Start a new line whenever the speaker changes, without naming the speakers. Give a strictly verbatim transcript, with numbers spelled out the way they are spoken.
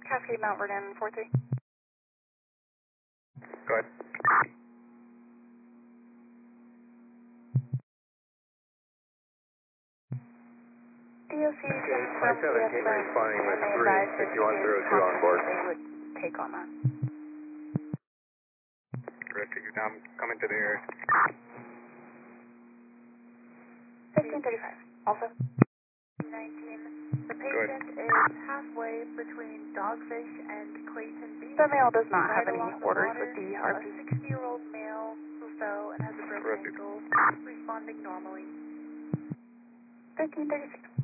Cascade Mount Vernon, four three.
Go ahead.
D O C
five seventeen responding with three sixty-one zero two on board.
They would take on that.
Correct, you're down, coming to the area.
fifteen thirty-five, also.
nineteen. The patient is halfway between Dogfish and Clayton Beach.
The male does not
right
have any
along the
orders
water.
with the R P.
A sixty-year-old male who fell and has a broken
Correct.
ankle, responding normally.
thirteen thirty-six.